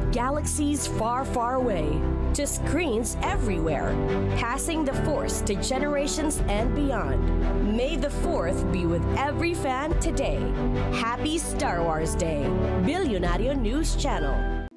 galaxies far, far away to screens everywhere, passing the Force to generations and beyond. May the 4th be with every fan today. Happy Star Wars Day, Billionario News Channel.